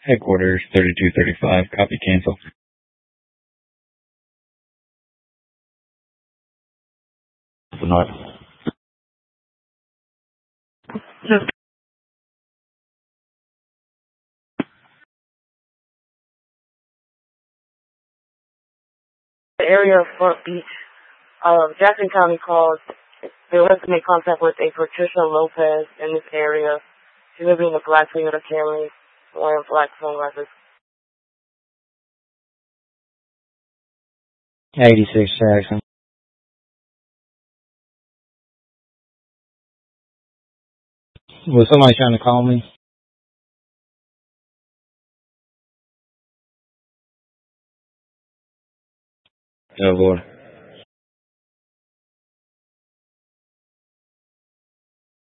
Headquarters 3235, copy cancel. North. The area of Front Beach, Jackson County called. They wanted to make contact with a Patricia Lopez in this area. She lives in a black Toyota Camry, wearing black sunglasses. 86 Jackson. Was somebody trying to call me? Oh, Lord.